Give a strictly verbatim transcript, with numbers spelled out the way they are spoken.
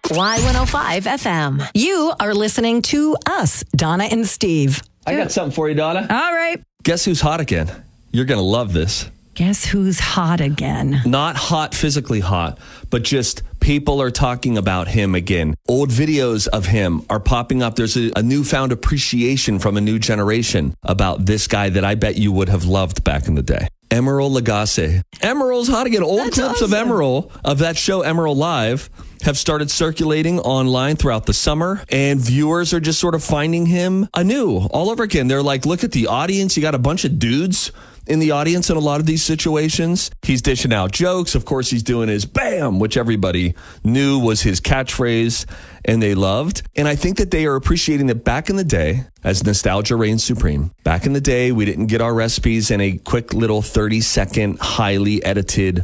Y one oh five F M. You are listening to us, Donna and Steve. I got something for you, Donna. All right. Guess who's hot again? You're going to love this. Guess who's hot again? Not hot, physically hot, but just people are talking about him again. Old videos of him are popping up. There's a, a newfound appreciation from a new generation about this guy that I bet you would have loved back in the day. Emeril Lagasse. Emeril's hot again. Old That's clips awesome. of Emeril, of that show Emeril Live, have started circulating online throughout the summer, and viewers are just sort of finding him anew all over again. They're like, look at the audience. You got a bunch of dudes in the audience in a lot of these situations. He's dishing out jokes. Of course, he's doing his bam, which everybody knew was his catchphrase and they loved. And I think that they are appreciating that back in the day, as nostalgia reigns supreme, back in the day, we didn't get our recipes in a quick little thirty second, highly edited